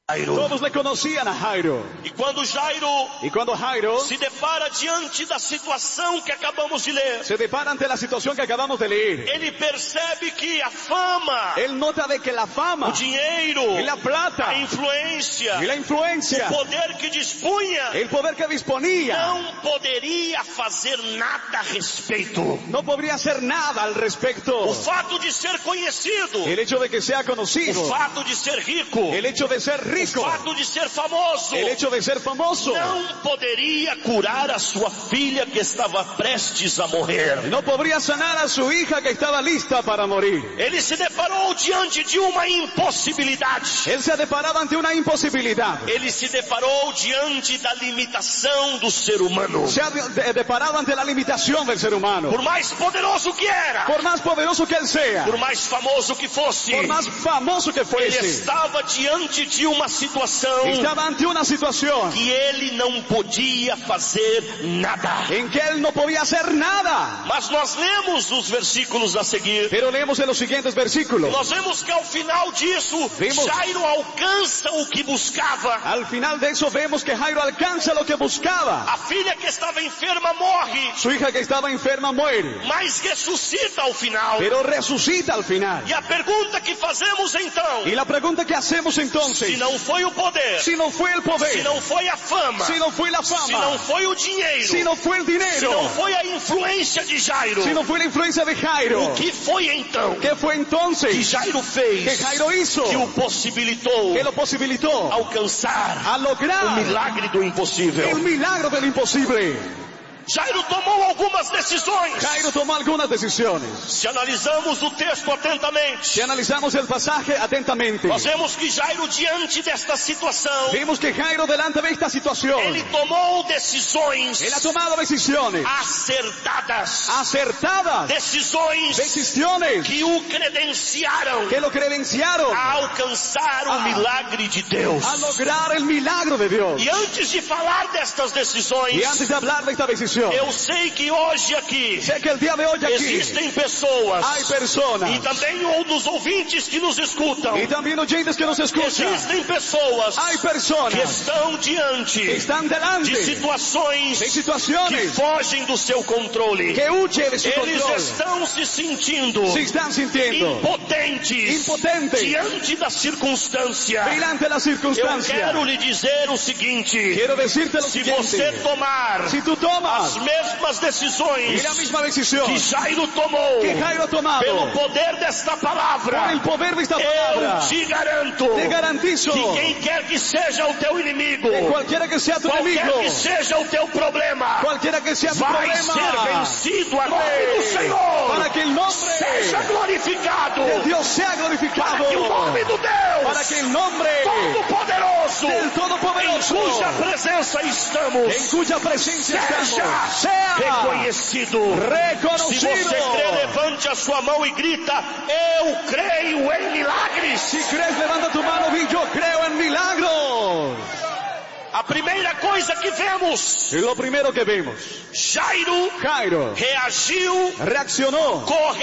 Todos le conocían a Jairo. E quando Jairo se depara diante da situação que acabamos de ler, se depara ante la situación que acabamos de leer, ele percebe que a fama, él nota de que la fama, o dinheiro, y la plata, a influência, y la influencia, o poder que dispunha, el poder que disponía, não poderia fazer nada a respeito. no podría hacer nada al respecto. O fato de ser conhecido, El hecho de que sea conocido, o fato de ser rico, el hecho de ser rico, o fato de ser famoso, el hecho de ser famoso, não poderia curar a sua filha que estava prestes a morrer. no podría sanar a su hija que estaba lista para morir. Ele se deparou diante de uma impossibilidade. Él se deparaba ante una imposibilidad. Ele se deparou diante da limitação do ser humano. Se ha deparado ante la limitación del ser humano. Por mais poderoso que era, Por más poderoso que él sea, por mais famoso que fosse, por más famoso que ele fuese, estava diante de uma situação estaba ante una situación que ele não podia fazer nada. en que él no podía hacer nada. Mas nós lemos os versículos a seguir. Pero leemos en los siguientes versículos. Nós vemos que ao final disso, Vimos. Jairo alcança o que buscava. Al final de eso vemos que Jairo alcanza lo que buscaba. A filha que estava enferma morre, Su hija que estaba enferma muere, mas ressuscita ao final. pero resucita al final. E a pergunta que fazemos então, Y la pregunta que hacemos entonces, se não foi o poder, si no fue el se poder, não foi a fama, si no fue la se não fama, foi o dinheiro, si no fue el se dinero, não foi a influência de Jairo, si no fue la influencia de Jairo, o que foi então ¿qué fue que entonces Jairo fez, que Jairo hizo? que o possibilitou Que lo posibilitó alcançar a o lograr milagre do impossível? el milagro del imposible. Jairo tomou algumas decisões. Jairo tomó algunas decisiones. Se analisamos o texto atentamente, Si analizamos el pasaje atentamente, nós vemos que Jairo, diante desta situação, vemos que Jairo delante de esta situación, ele tomou decisões él ha tomado decisiones acertadas, decisiones que o credenciaram que lo credenciaron a alcançar o milagre de Deus. a lograr el milagro de Dios. E antes de falar destas decisões, Y antes de hablar de esta decisión, eu sei que hoje aqui sé que el día de hoy aquí existem pessoas, hay personas, e também um dos ouvintes que nos escutam, y también oyentes que nos escuchan, existem pessoas hay que personas estão diante que están delante de situações de que situaciones fogem do seu controle. que huye de su Eles control, estão se sentindo se están sintiendo impotentes diante da circunstância. delante de la Eu circunstancia. quero lhe dizer o seguinte: Quiero decirte lo se siguiente: você tomar si tú tomas as mesmas decisões y la misma decisión que Jairo tomou, que Jairo ha tomado, pelo poder desta palavra, por el poder de esta eu palabra, te garanto te garantizo que quem quer que seja o teu inimigo, que cualquiera que sea tu qualquer enemigo, que seja o teu problema, cualquiera que sea tu vai problema, ser vencido a nome do Senhor. para que el nombre Seja glorificado, de Dios sea para glorificado, que o nome do Deus para que el nombre Todo-Poderoso, del em Todopoderoso, cuja presença estamos, en cuya presencia estamos, seja sea reconhecido. Se reconocido. você crê, levante a sua mão e grita: eu creio em milagres. Si crees, levanta tu mano y yo creo en milagros. A primeira coisa que vemos, Es lo primero que vemos. Jairo Reagió reaccionou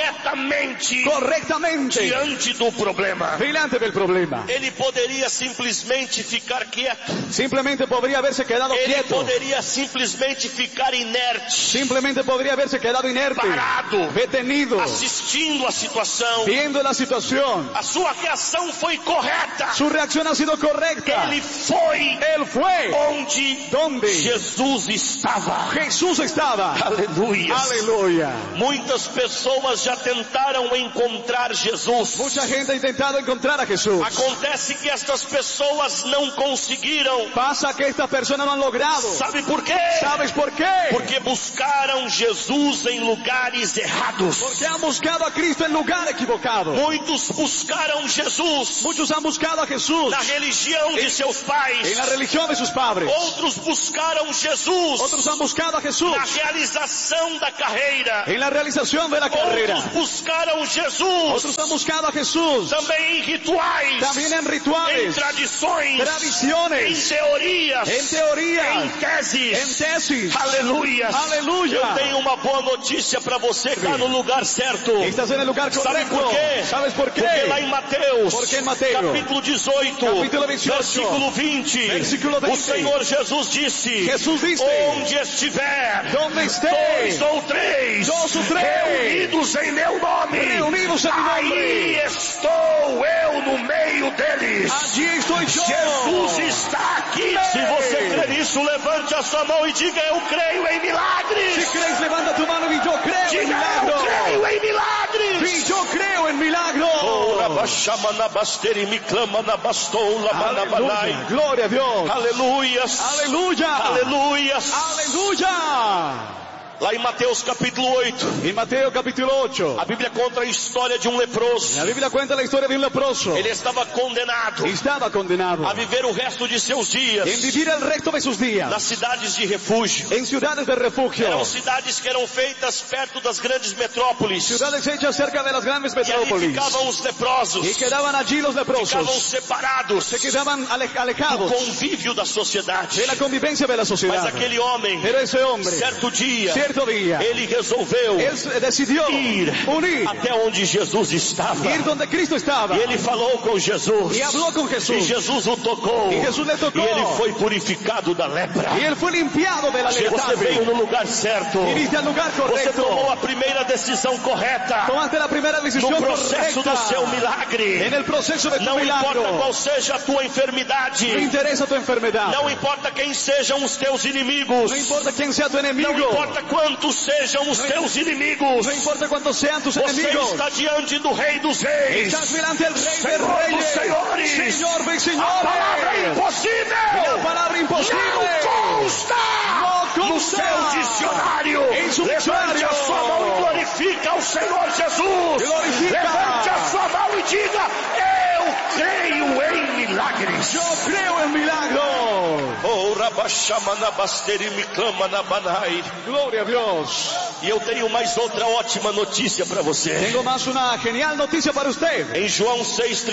correctamente diante do problema. delante del problema. Ele poderia simplesmente ficar quieto. Simplemente podría haberse quedado Ele quieto. poderia simplesmente ficar inerte, Simplemente podría haberse quedado inerte, parado, detenido, assistindo a situação. viendo la situación. A sua reação foi correta. Su reacción ha sido correcta. Ele foi Él fue onde donde Jesus estava. Jesús estaba. Aleluia. Aleluya. Muitas pessoas já tentaram encontrar Jesus. Mucha gente ha intentado encontrar a Jesús. Acontece que estas pessoas não conseguiram. Pasa que estas personas no han logrado. Sabe por quê? ¿Sabes por qué? Porque buscaram Jesus em lugares errados. Porque han buscado a Cristo en lugar equivocado. Muitos buscaram Jesus Muchos han buscado a Jesús na religião de seus pais. en la religión de sus padres. padres. Outros buscaram Jesus. Otros han buscado a Jesús Na realização da carreira. en la realización de la carrera. Outros buscaram Jesus. Otros han buscado a Jesús Também em rituais. también en Em rituales, tradições. Em tradiciones, teorias. en teorías, Em teses. en tesis. Aleluia. Aleluia. Eu tenho uma boa notícia para você, está no lugar certo. Estás en el lugar Sabe correcto. por quê? ¿Sabes por qué? Porque lá em Mateus, Porque em Mateus, capítulo 18, capítulo 18, versículo 20, versículo 20, o Senhor Jesus disse, Jesús dice, onde estiver donde esté, 2 ou 3 2 ou 3, reunidos em meu nome, reunidos em meu aí nome, estou eu no meio deles. allí estoy yo. Jesus está aqui. Se você crê nisso, levante a sua mão e diga, eu creio em milagres. Si crees, levanta tu mano y yo creo en Diga, milagros. eu creio em milagres. Y yo creo en milagros. Aleluya. Gloria a Dios. Aleluias. Aleluya. Aleluias. Aleluya. Lá em Mateus capítulo 8, En Mateo capítulo 8, a Bíblia conta a história de um leproso. la Biblia cuenta la historia de un leproso. Ele estava condenado Estaba condenado a viver o resto de seus dias en vivir el resto de sus días nas cidades de refúgio. en ciudades de refugio, Eram cidades que eram feitas perto das grandes metrópoles. ciudades hechas cerca de las grandes E ali metrópolis. ficavam os leprosos. Y quedaban allí los Ficavam leprosos. separados Se quedaban do alejados convívio da sociedade. de la convivencia de la Mas sociedad. aquele homem, Pero ese hombre, certo dia, cierto día, ele resolveu él decidió ir até onde Jesus estava. ir donde Cristo estaba. E ele falou com Jesus. Y habló con E Jesús. Jesus o tocou. Y Jesús le tocó. E ele foi purificado da lepra. Y él fue limpiado de la Você letalidad. veio no lugar certo. Viniste al lugar Você tomou correcto. a primeira decisão correta. Tomaste la primera No decisión processo do seu correcta. milagre. En el proceso de tu Não importa milagro. qual seja a tua enfermidade. No interesa tu enfermedad. Não importa quem sejam os teus inimigos. No importa quién sea tu enemigo. Não importa quantos sejam os teus inimigos. No importa cuántos sean tus Você enemigos. está diante do Rei dos Reis. Estás delante del Rey de Senhor dos Reyes. Senhores. Señor de A palavra Señores. impossível. La palabra imposible. Não consta No no consta seu dicionário. em su Levante dicionário. a sua mão e glorifica ao Senhor Jesus. Glorifica. Levante a sua mão e diga, eu creio em milagres. Yo creo en milagros. Oh, Rabashamana Basteri me clama na Banai. Gloria a Dios. E eu tenho mais outra ótima notícia para você. Tengo más una genial noticia para usted. Em João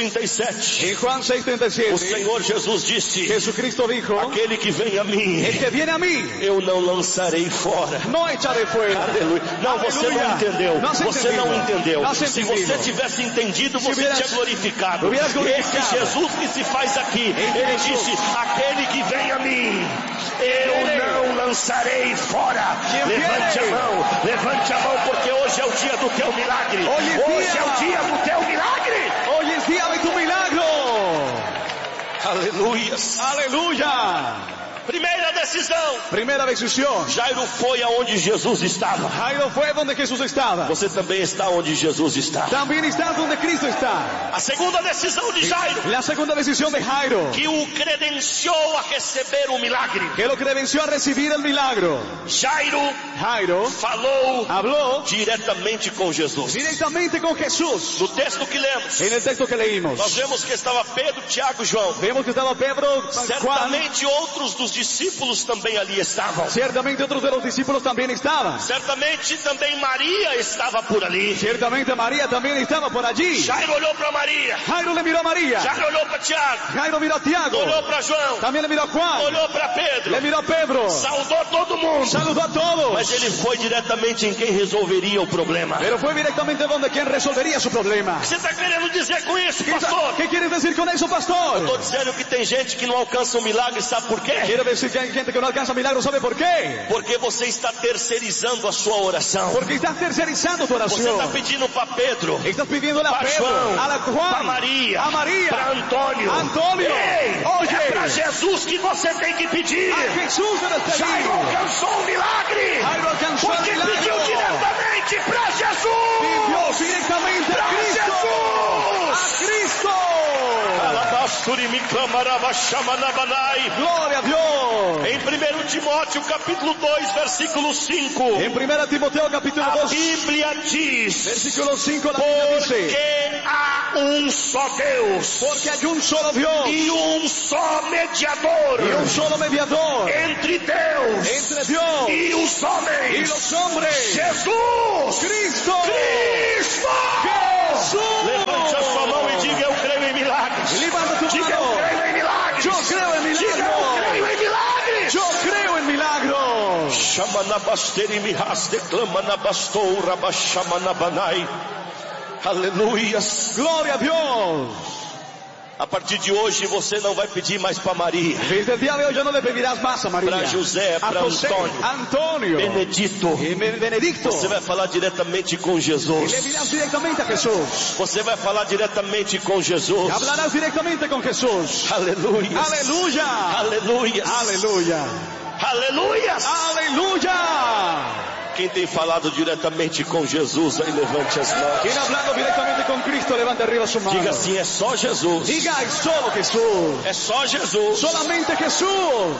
6,37, En Juan o 6:37, Senhor Jesus disse, Jesucristo dijo, aquele que vem a mim, el que viene a mí, eu não lançarei fora. no echaré fuera. Aleluia. Não, você Aleluia. não entendeu. Não has Você não entendido. entendeu. Não has Se entendido. você tivesse entendido, você hubieras- tinha glorificado. hubieras glorificado. Esse Jesus que se faz aqui, ele disse, aquele que vem a mim, eu não lançarei fora. Levante a mão, porque hoje é o dia do teu milagre. Hoje é o dia do teu milagre. Hoy es día de tu milagro. Aleluias. Aleluya. Primeira decisão. Primera decisión. Jairo foi aonde Jesus estava. Jairo fue donde Jesús estaba. Você também está onde Jesus está. También estás donde Cristo está. A segunda decisão de Jairo, La segunda decisión de Jairo, que o credenciou a receber o milagre. que lo credenció a recibir el milagro. Jairo Jairo falou habló diretamente com Jesus. directamente con Jesús. No texto que lemos, En el texto que leímos, nós vemos que estava Pedro, Tiago e João. vemos que estaba Pedro, Juan, Certamente outros dos discípulos também ali estavam. ciertamente otros de los discípulos también estaban. Certamente também Maria estava por ali. Ciertamente María también estaba por allí. Jairo olhou para Maria. Jairo le miró a María. Jairo olhou para Tiago. Jairo miró a Tiago. Olhou para João. También le miró a Juan. Olhou para Pedro. Le miró a Pedro. Saudou todo mundo. Saludó a todos. Mas ele foi diretamente em quem resolveria o problema. Pero fue directamente donde quien resolvería su problema. O que você está querendo dizer com isso, pastor? ¿Qué quieres decir con eso, pastor? Estou dizendo que tem gente que não alcança o milagre, sabe por qué? Quiero decir que hay gente que no alcanza milagros, ¿sabe por qué? Porque você está terceirizando a sua oração. Porque estás tercerizando tu Você está oración. pedindo para Pedro, Estás pidiéndole a para Pedro, João, a la para Juan, Maria, a María, para Antônio. Antônio. Ei, Oye. é para Jesus que você tem que pedir. a Jesús debes Jairo pedir. alcançou o milagre. Jairo alcanzó el Porque milagro. pediu diretamente para Jesus. Pidió directamente a Para Cristo. Jesus. A Cristo. Glória a Deus. Em 1 Timóteo capítulo 2 versículo 5, En 1 Timoteo capítulo a 2, Bíblia diz: versículo 5, la Biblia dice, porque há um só Deus porque hay un solo Dios e um só mediador y un solo mediador entre Deus entre Dios e os y homens, los hombres, Jesus Cristo. Cristo. Jesús. Levante a sua mão e diga: eu creio em milagres. Levanta tu Diga: eu mano. creio em milagres. Yo creo en Diga: eu milagros. creio em milagres. Yo creo en milagros. Chama na basteri mihas, declama na bastou, rabachama na banai. Aleluias. Gloria a Dios. A partir de hoje você não vai pedir mais para Maria, Desde el día de hoy ya no le pedirás más a María, para José, a para José, Antônio, Antonio Benedito. y Benedicto. Você vai falar diretamente com Y Jesus. le dirás directamente a Jesús. Você vai falar diretamente com Jesus. Hablarás directamente con Jesús. Aleluia. Aleluya. Aleluia. Aleluya. Aleluia. Aleluya. Quem tem falado diretamente com Jesus, aí levante as mãos. Quien ha hablado directamente con Cristo, levante arriba su mano. Diga assim: é só Jesus. Diga, es solo Jesús. É só Jesus. Solamente Jesús.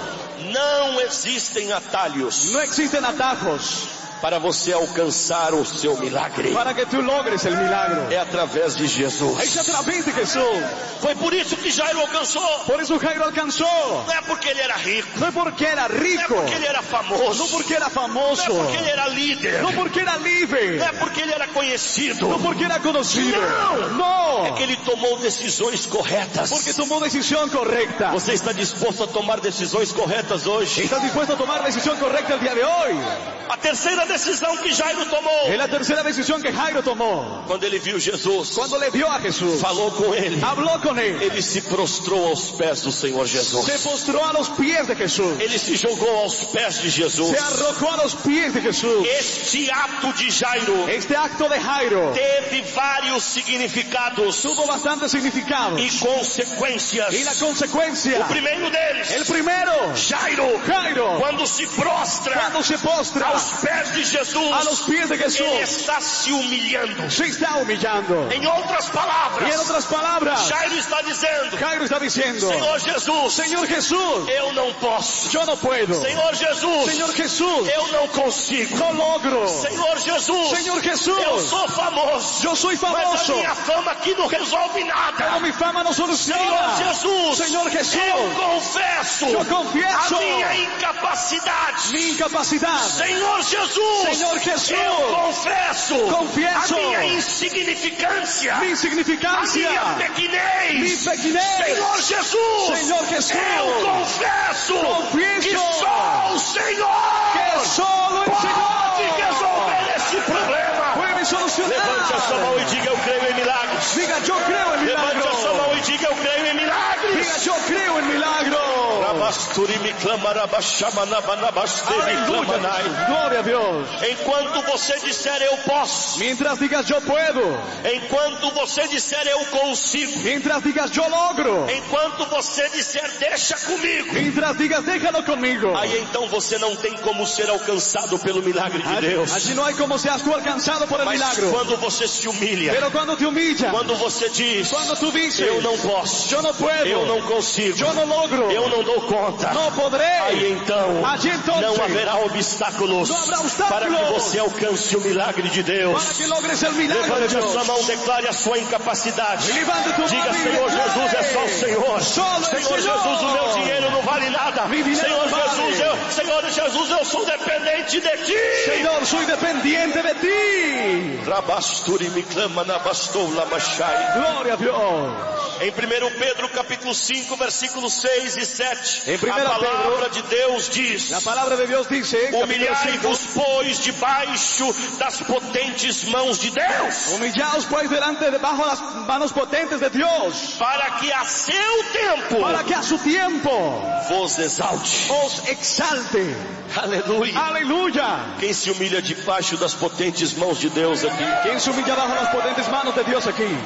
Não existem atalhos No existen atajos para você alcançar o seu milagre. para que tú logres el milagro. É através de Es Jesus. a través de Jesús. Foi por isso que Jairo alcançou. Por eso Jairo alcanzó. Não é porque ele era rico, No es porque era não é rico, porque ele era famoso, no porque era não famoso, é porque ele era líder, no porque era não libre, é porque ele era conhecido. no porque era conocido. Não. É No, que ele tomou decisões corretas. porque tomó decisión correcta. Você está disposto a tomar decisões corretas hoje? ¿Estás dispuesto a tomar decisión correcta el día de hoy? A terceira decisão que Jairo tomou, Es la tercera decisión que Jairo tomó. quando ele viu Jesus, Cuando le vio a Jesús, falou com ele, habló con él, ele se prostrou aos pés do Senhor Jesus. se postró a los pies de Jesús, Ele se jogou aos pés de Jesus. se arrojó a los pies de Jesús. Este ato de Jairo Este acto de Jairo teve vários significados tuvo bastante significado. e consequências. Y la consecuencia, O primeiro deles, el primero, Jairo, Jairo, quando se prostra cuando se postra aos pés de Jesus, a los pies de ele Jesús, está se humilhando. se está humillando. Em outras Y palavras, en otras palabras, Jairo está dizendo: Jairo está diciendo, Senhor Jesus, Señor Jesús, eu não posso. yo no puedo. Senhor Jesus, Señor Jesús, eu não consigo. no logro. Senhor Jesus, Señor eu Jesús, sou famoso, yo soy mas a famoso, minha fama aqui não resolve pero nada. mi fama no Senhor soluciona. Jesus, Señor Jesús, eu confesso yo confieso a minha incapacidade. mi incapacidad. Senhor Jesus, Señor Jesús, eu confesso confieso a minha insignificância, mi a insignificancia, minha mi pequenez. pequeñez. Senhor Jesus, Señor Jesús, eu confesso confieso que só o Senhor que solo el pode Señor resolver esse problema. puede solucionar. Levante a sua mão e diga: eu creio em milagres. Diga, yo creo en Levante a sua milagros. mão e diga: eu creio em milagres. Diga, yo creo en milagros. Rabasturi me clama, rabachama, nabanabasteri, clamanai. Aleluya. Gloria a Dios. Enquanto você disser eu posso, Mientras digas yo puedo, enquanto você disser eu consigo, mientras digas yo logro, enquanto você disser deixa comigo, mientras digas déjalo conmigo, aí então você não tem como ser alcançado pelo milagre de Deus. allí no hay como seas tú alcanzado por el Mas milagro. quando você se humilha, Pero cuando te humillas, quando você diz cuando tú dices, eu não posso, yo no puedo, eu não consigo, yo no logro, eu não dou conta, no podré, aí então allí entonces não haverá obstáculos no habrá para que obstáculos você alcance o milagre de Deus. para que logres el milagro de Levante a Dios. sua mão, declare a sua incapacidade. Levante tu Diga: mano y Senhor declare, Jesus, é só o Senhor. solo el Senhor Señor. Jesus, o meu dinheiro não vale nada. Mi dinero Senhor no vale. Jesus, eu sou dependente de Ti. Señor, soy dependiente de ti. Rabasturi me clama na bastoula machai. Gloria a Dios. Em 1 Pedro capítulo 5, versículos 6 e 7, Em 1 a palavra de Deus diz: La palabra de Dios dice, capítulo 5, humilhai-vos, pois, debaixo das potentes mãos de Deus, humillaos pues debajo las manos potentes de Dios, para que a seu tempo para que a su tiempo vos exalte. os exalte. Aleluia. Aleluya. Quem se humilha debaixo das potentes mãos de Deus aqui? ¿Quién se humilla bajo las potentes manos de Dios aquí?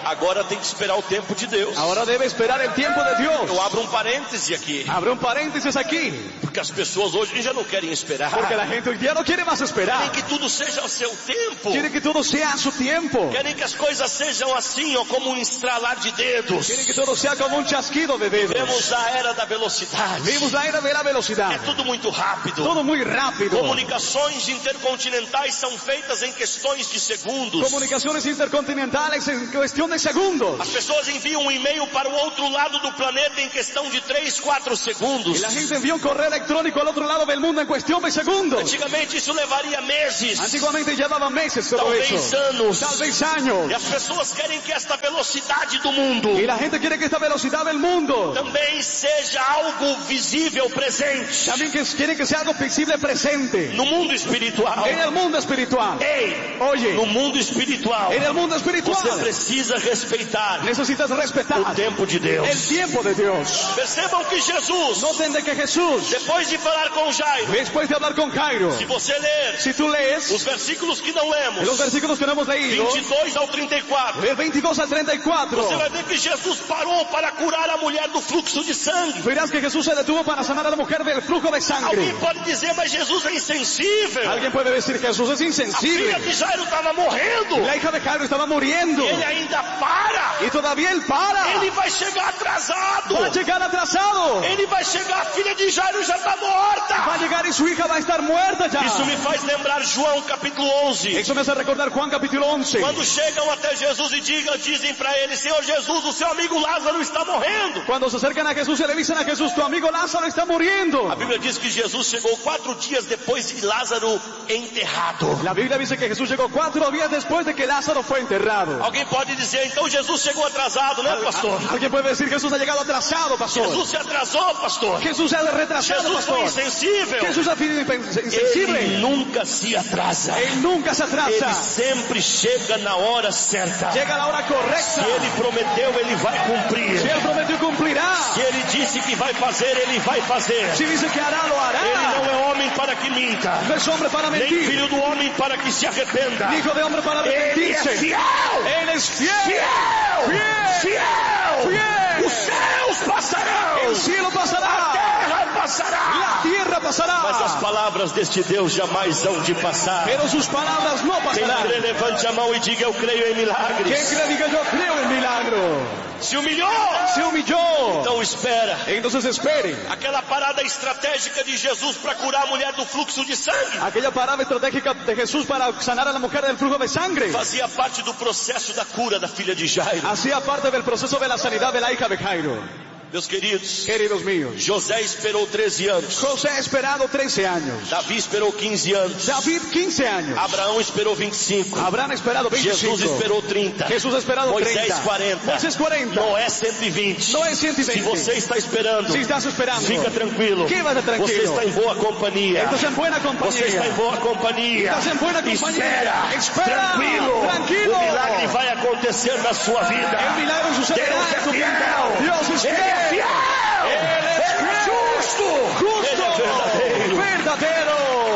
Agora tem que esperar o tempo de Deus. Ahora debe esperar el tiempo de Dios. Eu abro um parêntese aqui. Abre un paréntesis aquí. Porque as pessoas hoje já não querem esperar. Porque la gente hoy día no quiere más esperar. Querem que tudo seja ao seu tempo. Quieren que todo sea a su tiempo. Querem que as coisas sejam assim, ó, como um estralar de dedos. Quieren que todo sea como un chasquido de dedos. Vemos a era da velocidade. Vivimos la era de la velocidad. É tudo muito rápido. Todo muy rápido. Comunicações intercontinentais são feitas em questões de segundos. Comunicaciones intercontinentales en cuestión de segundos. As pessoas enviam um e-mail para o outro lado do planeta em questão de 3, 4 segundos. Y la gente envía un correo electrónico al otro lado del mundo en cuestión de segundos. Antigamente isso levaria meses, Antiguamente llevaba meses todo talvez eso. anos. Tal vez años. E as pessoas querem que esta velocidade do mundo Y la gente quiere que esta velocidad del mundo também seja algo visível, presente. también quiere que sea algo visible presente. No mundo espiritual. En el mundo espiritual. Ei, Oye, no mundo espiritual, en el mundo você espiritual precisa respeitar necesitas respetar o tempo de Deus. el tiempo de Dios. Percebam que Jesus, Noten de que Jesús, depois de falar com Jairo, después de hablar con Jairo, se você ler si tú lees os versículos que não lemos, los versículos que no hemos leído, 22 ao 34, del 22 al 34, você vai ver que Jesus parou para curar a mulher do fluxo de sangue. verás que Jesús se detuvo para sanar a la mujer del flujo de sangre. Alguém pode dizer, mas Jesus é insensível. Alguien puede decir que Jesús es A filha insensible. de Jairo estava morrendo. La hija de Jairo estaba muriendo. Ele ainda para. Y todavía él para. Ele vai chegar atrasado. Va a llegar atrasado. Ele vai chegar, a filha de Jairo já está morta. Va a llegar y su hija va a estar muerta ya. Isso me faz lembrar João capítulo 11. Eso me hace recordar Juan capítulo 11. Quando chegam até Jesus e dizem para ele, Senhor Jesus, o seu amigo Lázaro está morrendo. Cuando se acercan a Jesús y le dicen a Jesús, tu amigo Lázaro está muriendo. A Bíblia diz que Jesus chegou 4 dias depois de Lázaro enterrado. La Biblia dice que Jesús llegó 4 días después de que Lázaro fue enterrado. Alguém pode dizer, então Jesus chegou atrasado, né, pastor? Alguien puede decir Jesús ha llegado atrasado, pastor. Jesus se atrasou, pastor. Jesús se ha retrasado, Jesus foi pastor. insensível. Jesús ha sido insensible. Ele nunca se atrasa. Él nunca se Ele atrasa. sempre chega na hora certa. Llega a la hora Se correcta. ele prometeu, ele vai cumprir. Si él prometió, cumplirá. Se ele disse que vai fazer, ele vai fazer. Si dice que hará, lo hará. Ele não é homem para que minta, No es hombre para nem mentir. filho do homem para que se arrependa. Hijo de hombre para Ele é arrepentirse. fiel. Él es fiel. Fiel. Fiel. Fiel. Fiel. Os céus passarão. El cielo A pasará. terra passará. La tierra pasará. Mas as palavras deste Deus jamais hão de passar. Pero sus palabras no Quem pasarán. crê, levante a mão e diga, eu creio em Quien milagres. cree diga yo creo en milagro. Se humilhou. Se humilló. Então espera. Entonces espere. Aquela parada estratégica de Jesus para curar a mulher do fluxo de sangue Aquella parada estratégica de Jesús para sanar a la mujer del flujo de sangre fazia parte do processo da cura da filha de Jairo. hacía parte del proceso de la sanidad de la hija de Jairo. Meus queridos, Queridos míos, José esperou 13 anos. José ha esperado 13 años. Davi esperou 15 anos. David 15 años. Abraão esperou 25. Abraham ha esperado 25. Jesus esperou 30. Jesús ha esperado Moisés 30. 40. Moisés 40. Noé 120. Noé 120. Se você está esperando, Si estás esperando, fica tranquilo. quédate tranquilo. Você está em boa companhia. estás en buena Você está em compañía. boa companhia. Estás en buena compañía. Espera. Tranquilo. Tranquilo. O milagre vai acontecer na sua vida. El milagro sucederá Deus é en tu vida. fiel. Dios es Ele é fiel. fiel. Ele é justo. Ele é verdadeiro. Verdadero.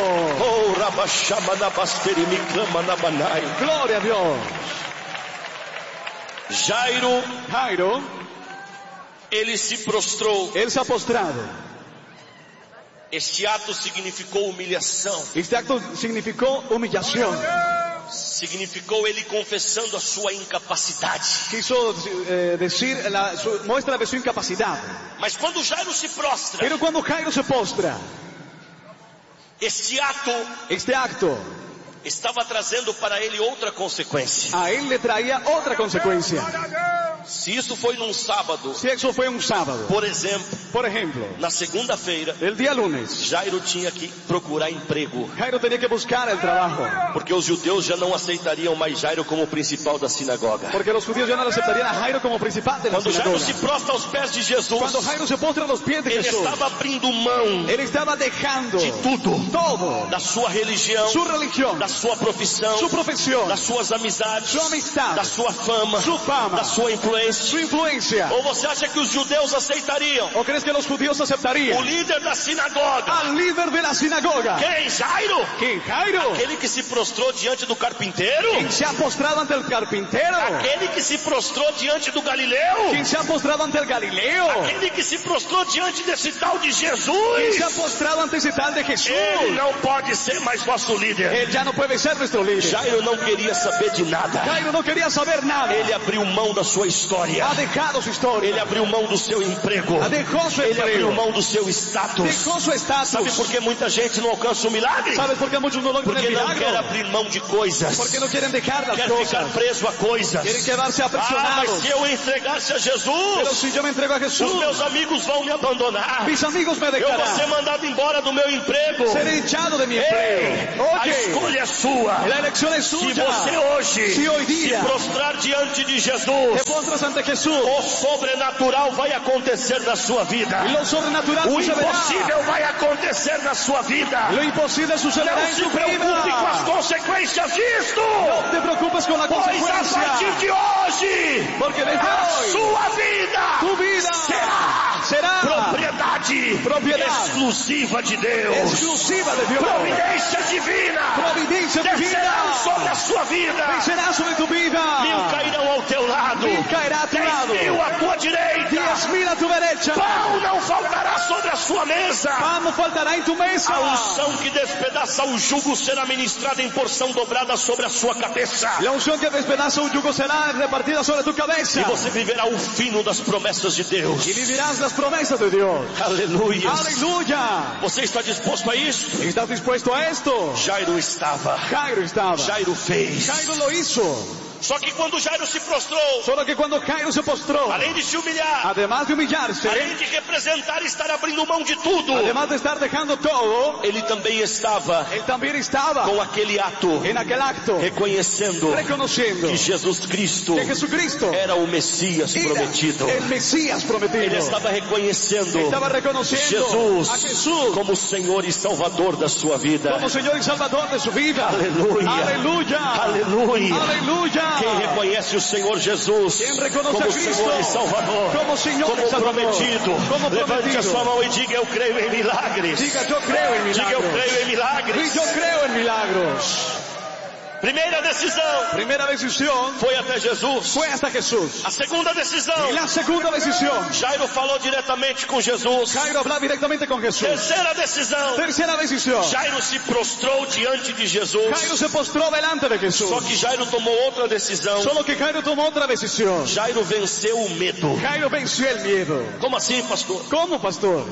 Oh, Rabashama na basteri mi clama na banai. Gloria a Dios. Jairo, Ele se prostrou. él se ha postrado. Este ato significou humilhação. Este acto significó humillación. Significou ele confessando a sua incapacidade. Quiso decir, muestra de su incapacidad. Mas quando Jairo se prostra, Pero cuando Jairo se postra, este acto estava trazendo para ele outra consequência. a él le traía otra consecuencia. Se isso foi num sábado, Si eso fue un sábado, por exemplo, por ejemplo, na segunda-feira, el día lunes, Jairo tinha que procurar emprego, Jairo tenía que buscar el trabajo. porque os judeus já não aceitariam mais Jairo como principal da sinagoga. Porque los judíos ya no le aceptarían a Jairo como principal de la Quando Jairo sinagoga. se prostra aos pés de Jesus, Cuando Jairo se postra a los pies de ele Jesús, estava abrindo mão él estaba dejando de tudo, todo, da sua religião, su religión, da sua profissão, su profesión, das suas amizades, su amistad, da sua fama, su fama, da sua influência, influência? Ou você acha que os judeus aceitariam? ¿O crees que los judíos aceptarían? O líder da sinagoga. Al líder de la sinagoga. Quem? Jairo? ¿Quién? Jairo. Aquele que se prostrou diante do carpinteiro? ¿Quién se ha postrado ante el carpintero? Aquele que se prostrou diante do Galileu? ¿Quién se ha postrado ante el Galileo? Aquele que se prostrou diante desse tal de ¿Quién Jesus? se ha postrado ante ese tal de Jesús? Ele não pode ser mais nosso líder. Él ya no puede ser nuestro líder. Jairo não queria saber de nada. Jairo no quería saber nada. Ele abriu mão da sua história. Ha dejado su historia. Ele abriu mão do seu emprego. Dejó su Ele abriu empleo. mão do seu status. Dejó su estatus. Sabe por que muita gente não alcança o milagre? ¿Sabes por qué muchos no logran Porque el não milagro? quer abrir mão de coisas. Porque no quieren dejar las Quer cosas. ficar preso a coisas. Quieren quedarse Ah, aprisionados. mas se eu entregar-se a Pero Jesus, si yo me entrego a os Jesús, meus amigos vão me abandonar. mis amigos me Eu vou ser dejarán. mandado embora do meu emprego. Seré echado de mi Ei, empleo. a Oye, escolha é sua. la elección es Se suya. você hoje Se hoy se día prostrar diante de te Jesus, postras ante Jesús, o sobrenatural vai acontecer na sua vida. lo sobrenatural O sucederá. impossível vai acontecer na sua vida. Lo imposible sucederá Não en se tu preocupe com as vida. consequências disto. No te preocupes con la Pois a partir consecuencia. de hoje, Porque desde a hoy, sua vida tu vida será propiedad exclusiva de Deus. exclusiva de Dios. Providência divina Providencia descerá sobre divina. a sua vida. Vencerá sobre tu vida. 1000 cairão ao teu lado, 1000 cairá a tu lado. 10.000 à tua direita. 10.000 a tu derecha. Pão não faltará sobre a sua mesa. Pan no faltará en tu mesa. A unção que despedaça o jugo será ministrada em porção dobrada sobre a sua cabeça. La unción que despedaza un yugo será repartida sobre tu E cabeza. você viverá o fino das promessas de Deus. Y vivirás las promesas de Dios. Aleluia. Aleluya. Você está disposto a isso? ¿Estás dispuesto a esto? Jairo estava. Jairo estaba. Jairo fez. Jairo lo hizo. Só que quando Jairo se prostrou, Solo que cuando Jairo se postró, além de se humilhar, además de humillarse, além de representar e estar abrindo mão de tudo, además de estar dejando todo, ele também estava él también estaba com aquele ato, en aquel acto, reconhecendo reconociendo que Jesus Cristo que Jesucristo era o Messias era prometido. el Mesías prometido. Ele estava reconhecendo Estaba reconociendo Jesus a Jesús como Senhor e Salvador da sua vida. como Señor y Salvador de su vida. Aleluya. Aleluya. Aleluya. Aleluya. Quem reconhece o Senhor Jesus Quem reconoce como a Cristo Senhor e Salvador, como Senhor como e Salvador, prometido, como levante a prometido. sua mão e diga: eu creio em milagres. Diga, yo creo en Diga: eu milagros. creio em milagres. Y yo creo en milagros. Primeira decisão Primera decisión foi até Jesus. fue hasta Jesús. A segunda decisão, Y la segunda decisión, Jairo falou diretamente com Jesus. Jairo hablaba directamente con Jesús. Terceira decisão, Tercera decisión, Jairo se prostrou diante de Jesus. Jairo se postró delante de Jesús. Só que Jairo tomou outra decisão. Solo que Jairo tomó otra decisión. Jairo venceu o medo. Jairo venció el miedo. Como assim, pastor? ¿Cómo, pastor?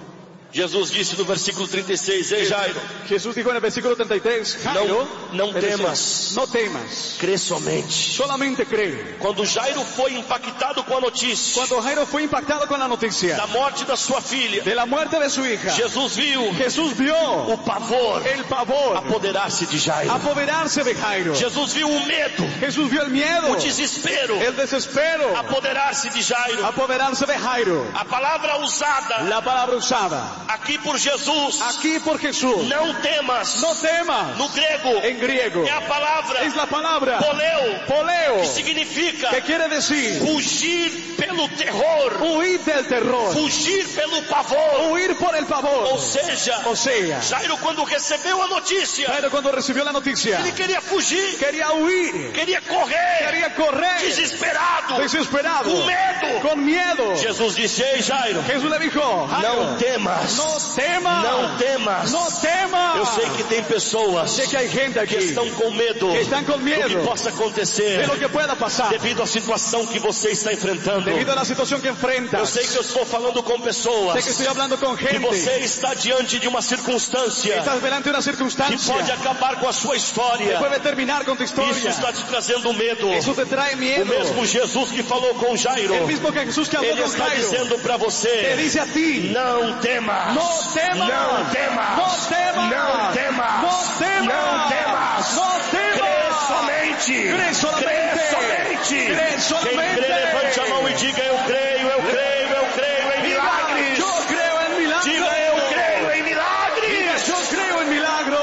Jesus disse no versículo 36, ei Jairo, Jesús dijo en el versículo 33, Jairo, não le decía, temas. no temas, crê somente. solamente cree. Quando Jairo foi impactado com a notícia Cuando Jairo fue impactado con la noticia da morte da sua filha, de la muerte de su hija, Jesus viu Jesús vio o pavor el pavor apoderar-se de Jairo. apoderarse de Jairo. Jesus viu o medo, Jesús vio el miedo, o desespero el desespero, apoderar-se de Jairo. apoderarse de Jairo. A palavra usada La palabra usada aqui por Jesus, aquí por Jesús, não temas, no temas, no grego, en griego, é a palavra es la palabra poleu, poleo, que significa que quiere decir fugir pelo terror, huir del terror, fugir pelo pavor. huir por el Ou pavor. seja, O sea, Jairo, quando recebeu a notícia, Jairo cuando recibió la noticia, ele queria fugir, quería huir, queria correr, quería correr, desesperado, desesperado, com medo. con miedo. Jesus disse: ei Jairo, Jesús le dijo, Jairo, não temas, no temas, não temas. no temas. Eu sei que tem pessoas Sé que hay gente que aquí estão com medo que están con do que miedo possa acontecer de lo que pueda pasar devido à situação que você está enfrentando. debido a la situación que Eu enfrentas. sei que eu estou falando com pessoas Sé que estoy hablando con que gente você está diante de uma circunstância estás delante de una que circunstancia pode acabar com a sua que história. puede terminar con tu Isso historia. está te trazendo medo. Eso te trae O miedo. mesmo Jesus que falou com Jairo, El mismo que Jesús que habló ele con está Jairo dizendo para te você: dice a ti, não temas, no temas, não temas, no temas, não temas, no temas, não temas. no temas. Crê somente, Crê solamente, crê somente. crê solamente. Quem crê, levante a mão e diga: eu creio, eu creio, eu creio em milagres. Yo creo en milagros. Diga: eu creio em milagres. Yo creo en milagros.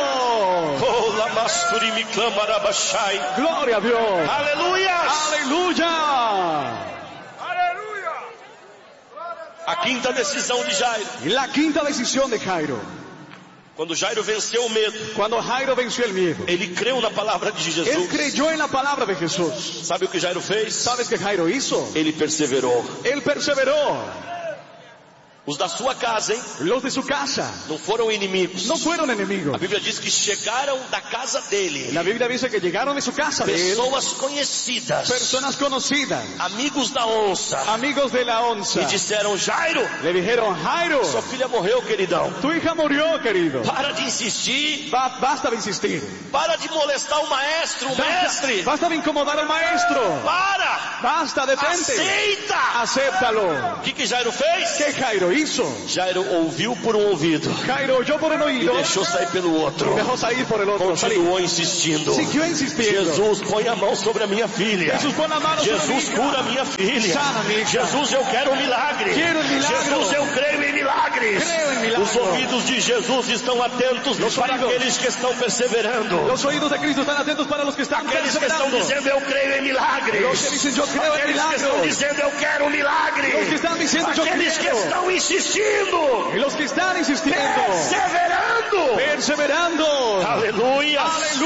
Oh, lamasturi me clamarabashai. Gloria a Dios. Aleluia. Aleluya. A quinta decisão de Jairo. La quinta decisión de Jairo. Quando Jairo venceu o medo, Cuando Jairo venció el miedo, ele creu na palavra de él Jesus. creyó en la palabra de Jesús. Sabe o que Jairo fez? ¿Sabes qué Jairo hizo? Ele perseverou. Él perseveró. Os da sua casa, hein? Los de su casa Não foram inimigos. no fueron enemigos. A Bíblia diz que chegaram da casa dele La Biblia dice que llegaron de su casa de él pessoas conhecidas, personas conocidas, amigos da onça, amigos de la onza. e disseram: Jairo, Le dijeron: Jairo, sua filha morreu, queridão. tu hija murió, querido. Para de insistir, Basta de insistir. para de molestar o maestro, o mestre. Basta de incomodar al maestro. Para, Basta, detente. aceita. Acéptalo. O que Jairo fez? ¿Qué Jairo hizo? Jairo ouviu por um ouvido Jairo oyó por un e oído deixou sair pelo outro. y dejó salir por el otro. Continuou insistindo. Siguió insistiendo. Jesus, põe a mão sobre a minha filha. Jesús, pon la mano sobre mi Jesus, hija. cura a minha filha. Sana mi hija. Jesus, eu quero um milagre. Quero um milagre. Jesus, eu creio em milagres. Creio em milagre. Os ouvidos de Jesus estão atentos para ouvidos. aqueles que estão perseverando. Los oídos de Cristo están atentos para los que están Aqueles que estão perseverando. dizendo eu creio em milagres. Los que dicen yo creo en Aqueles que estão milagros. dizendo eu quero um milagre. Los que están diciendo yo Aqueles que quiero. estão insistindo. Y los que están insistiendo. Perseverando. Perseverando. Aleluia.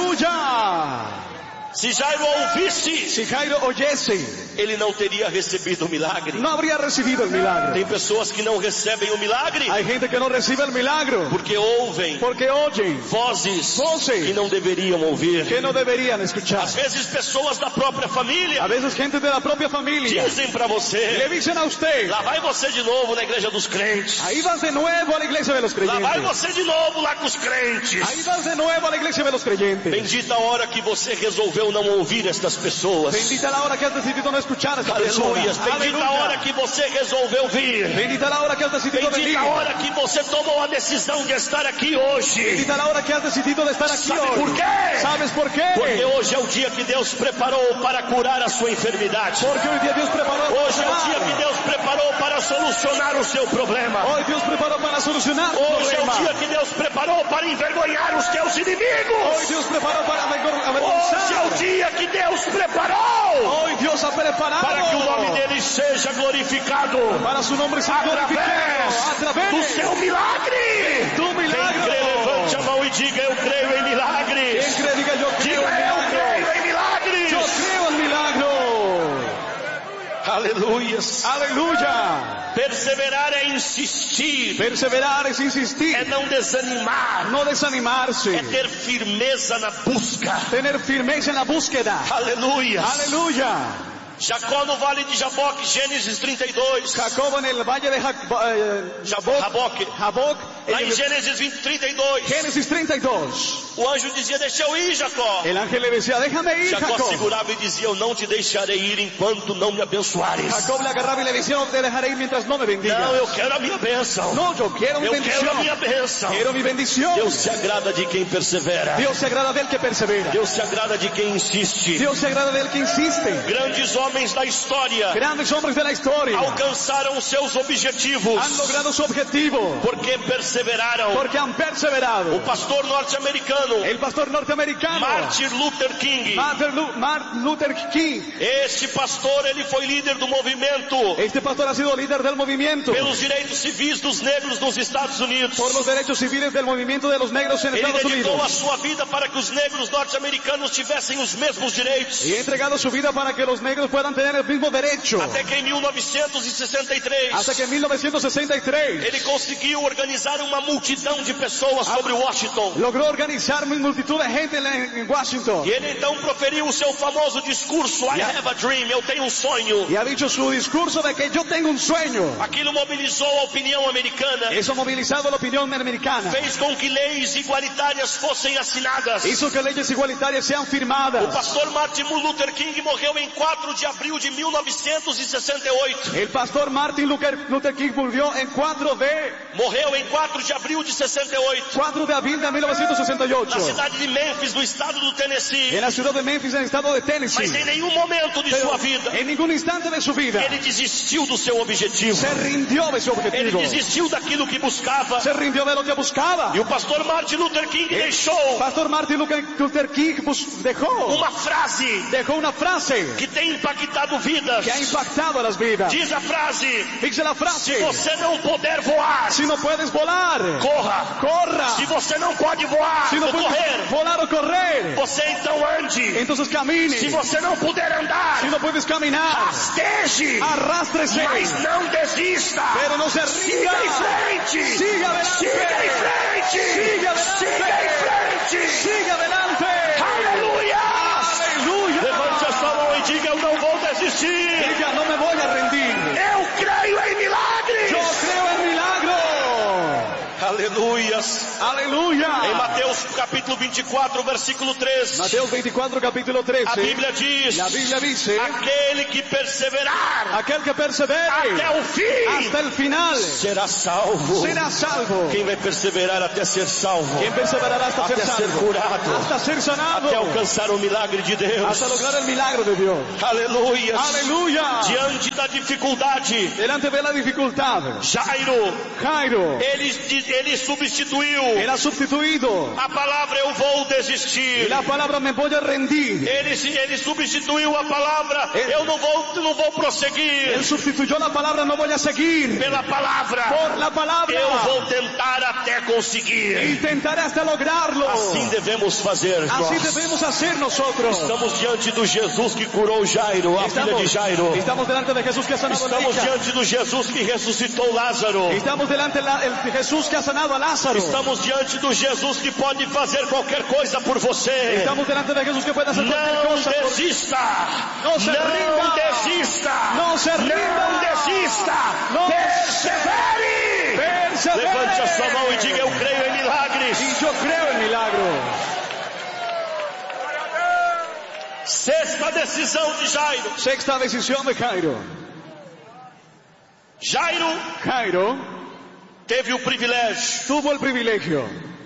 Aleluya. Se Jairo ouvisse, Si Jairo oyese, ele não teria recebido o milagre. no habría recibido el milagro. Tem pessoas que não recebem o milagre Hay gente que no recibe el milagro porque ouvem porque oyen vozes Vozes. que não deveriam ouvir. que no deberían escuchar. Às vezes pessoas da própria A família veces gente de la propia familia dizem para le você: dicen a usted: lá vai você de novo na igreja dos crentes. ahí vas de nuevo a la iglesia de los Lá vai creyentes. você de novo lá com os crentes. Ahí vas de nuevo a la iglesia de los creyentes. Bendita a hora que você resolveu não ouvir estas pessoas. Bendita la hora que has decidido no escuchar a esta Aleluia. persona. Bendita a hora que você resolveu vir. Bendita la hora que has decidido venir. Bendita a hora que você tomou a decisão de estar aqui hoje. Bendita la hora que has decidido de estar aquí ¿Sabe hoy. por qué? ¿Sabes por qué? Porque hoje é o dia que Deus preparou para curar a sua enfermidade. Porque hoy día Dios preparó para Hoje é o dia que Deus preparou para solucionar o seu problema. Hoy Dios preparó para solucionar tu Hoje é o problema. dia que Deus preparou para envergonhar os teus Hoy inimigos. Dios preparó para Hoje é o avergonzar. dia que Deus preparou Hoy Dios ha preparado para que o nome dele seja glorificado para su nombre ser glorificado a através través do seu milagre. tu Quem milagro. crê, levante a mão e diga: eu creio em Quien milagres. cree, diga: yo creo Diga: en eu creio milagros. em milagres. Yo creo en milagros. Aleluias. Aleluya. Perseverar é insistir, Perseverar es insistir, é não desanimar, no desanimarse, é ter firmeza na busca. tener firmeza en la búsqueda. Aleluia. Aleluya. Jacó no vale de Jaboque, Gênesis 32. Jacob en el valle de Jaboque. Jaboc, Lá em Gênesis 32. Génesis 32. O anjo dizia: deixa eu ir, Jacó. El ángel le decía: déjame ir, Jacó Jacob. segurava e dizia: eu não te deixarei ir enquanto não me abençoares. Jacob le agarraba y le decía: no te dejaré ir mientras no me bendiga. Não, eu quero a minha bênção. No, yo quiero mi Eu quero a bendición. minha bênção. Quiero mi bendición. Deus se agrada de quem persevera. Dios se agrada del que persevera. Deus se agrada de quem insiste. Dios se agrada del que insiste. Grandes homens da história Grandes hombres de la historia alcançaram seus objetivos han logrado su objetivo porque perseveraram. porque han perseverado. O pastor norte-americano El pastor norteamericano Martin Luther King. Martin Luther King. Este pastor, ele foi líder do movimento Este pastor ha sido líder del movimiento pelos direitos civis dos negros nos Estados Unidos. por los derechos civiles del movimiento de los negros en Ele Estados dedicou a Unidos. sua vida para que os negros norte-americanos tivessem os mesmos direitos. Y ha entregado su vida para que los negros puedan tener el mismo derecho. Até que em 1963 Hasta que en 1963 ele conseguiu organizar uma multidão de pessoas sobre Washington. logró organizar una multitud de gente en Washington. E ele então proferiu o seu famoso discurso: I have a dream, eu tenho um sonho. Y ha dicho su discurso de que yo tengo un sueño. Aquilo mobilizou a opinião americana, Eso ha movilizado la opinión americana. fez com que leis igualitárias fossem assinadas. Hizo que leyes igualitarias sean O firmadas. pastor Martin Luther King morreu em 4 de abril de 1968. El pastor Martin Luther King murió en 4 Morreu em 4 de abril de 68. de abril de Na 1968. cidade de Memphis, no estado do Tennessee. En la ciudad de Memphis, en el estado de Mas Tennessee. em nenhum momento de sua vida En ningún instante de su vida ele desistiu do seu objetivo. se rindió de su Ele objetivo. desistiu daquilo que buscava. Se rindió de lo que buscaba. E o pastor Martin Luther King deixou Pastor Martin Luther King dejó uma frase una frase que tem impactado impactado vidas. que ha impactado a las vidas. Diz a frase: Dice la frase, se você não puder voar, si no puedes volar, corra. corra. Se você não pode voar Si no ou puedes correr, volar o correr, você então ande. entonces camine. Se você não puder andar, Si no puedes caminar, rasteje, arrástrese, mas não desista. pero no se Siga rinda. em frente. Siga adelante. Siga em frente. Siga adelante. Siga em frente. Siga adelante. Aleluia. Aleluya. Levante a sua mão e diga: eu não vou desistir. Diga, no me voy a rendir. Eu creio em milagres. Yo creo en milagro. Aleluias. Aleluya. Em Mateus capítulo 24, versículo 3. Mateus 24, capítulo 13. A Bíblia diz: La Biblia dice, aquele que perseverar aquel que persevere até o fim hasta el final será salvo. será salvo. Quem vai perseverar até ser salvo, Quien perseverará hasta ser até ser salvo, curado, hasta ser sanado, até alcançar o milagre de Deus. hasta lograr el milagro de Dios. Aleluia. Aleluya. Diante da dificuldade, Delante de la dificultad, Jairo, Jairo ele substituiu era sustituido. a palavra eu vou Y desistir. la palabra me voy a rendir. Ele substituiu a palavra eu não vou prosseguir Él sustituyó la palabra no voy a seguir pela palavra. por la palabra. Eu vou tentar até conseguir. Intentaré hasta lograrlo. Assim devemos fazer. Así Nós debemos hacer nosotros. estamos diante do Jesus que curou Jairo, a filha de Jairo. Estamos delante de Jesús que ha sanado a la Estamos hija. diante do Jesus que ressuscitou Lázaro. Estamos delante de Jesús que ha sanado a Lázaro. Estamos diante do Jesus que pode fazer qualquer coisa por você. Estamos delante de Jesús que puede hacer cualquier Não cosa. desista. Não se rinda. desista. Não se rinda. Não desista. Não. Persevere. Persevere. Levante a sua mão e diga: eu creio em milagres. Y yo creo en milagros. Sexta decisão de Jairo. Sexta decisión de Jairo. Jairo Teve o privilégio tuvo el privilegio